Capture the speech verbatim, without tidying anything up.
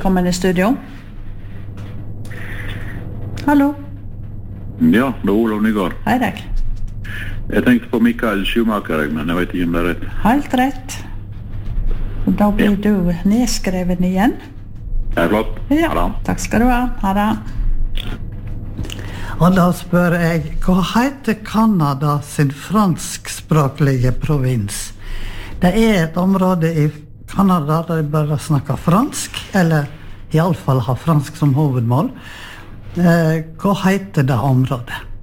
velkommen i studio. Hallo. Ja, det er Olav Nygaard. Hei deg. Jeg tenkte på Michael Schumacher, men jeg vet ikke om det er rett. Helt rett. Og da blir ja. Du nedskreven igjen. Det er flott. Ja, ha det. Takk skal du ha. Ha det. Og da spør jeg, hva heter Kanada sin franskspråklige provins? Det er et område i Kanada der de bare snakker fransk, eller i alle fall har fransk som hovedmål. Eh, hva heter det området?